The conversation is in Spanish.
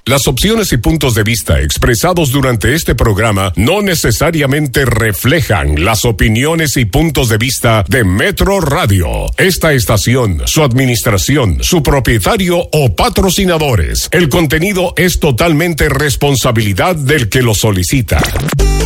Las opciones y puntos de vista expresados durante este programa no necesariamente reflejan las opiniones y puntos de vista de Metro Radio, esta estación, su administración, su propietario o patrocinadores. El contenido es totalmente responsabilidad del que lo solicita.